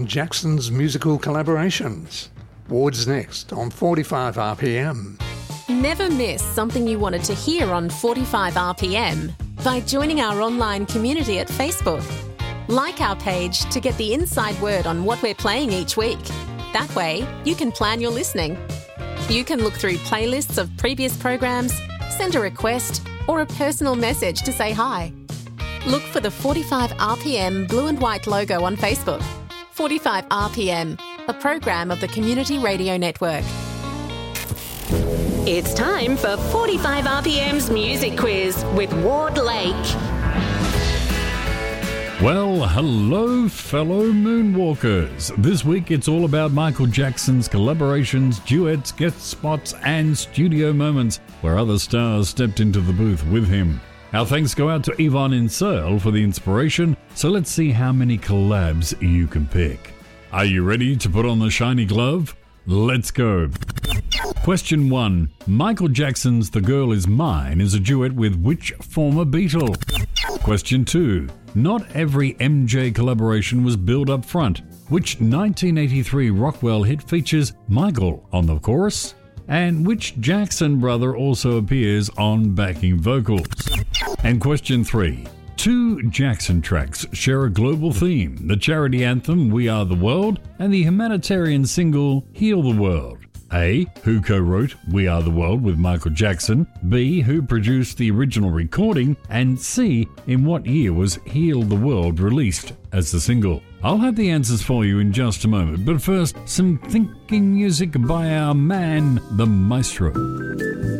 Jackson's musical collaborations. Ward's next on 45 RPM. Never miss something you wanted to hear on 45 RPM by joining our online community at Facebook. Like our page to get the inside word on what we're playing each week. That way, you can plan your listening. You can look through playlists of previous programs, send a request, or a personal message to say hi. Look for the 45 RPM blue and white logo on Facebook. 45 RPM, a program of the Community Radio Network. It's time for 45 RPM's Music Quiz with Ward Lake. Well, hello, fellow Moonwalkers. This week it's all about Michael Jackson's collaborations, duets, guest spots, and studio moments where other stars stepped into the booth with him. Our thanks go out to Yvonne in Searle for the inspiration, so let's see how many collabs you can pick. Are you ready to put on the shiny glove? Let's go. Question 1. Michael Jackson's The Girl Is Mine is a duet with which former Beatle? Question 2. Not every MJ collaboration was billed up front. Which 1983 Rockwell hit features Michael on the chorus? And which Jackson brother also appears on backing vocals? And question 3. 2 Jackson tracks share a global theme, the charity anthem We Are the World and the humanitarian single Heal the World. A. Who co-wrote We Are the World with Michael Jackson? B. Who produced the original recording? And C. In what year was Heal the World released as the single? I'll have the answers for you in just a moment, but first, some thinking music by our man, the Maestro.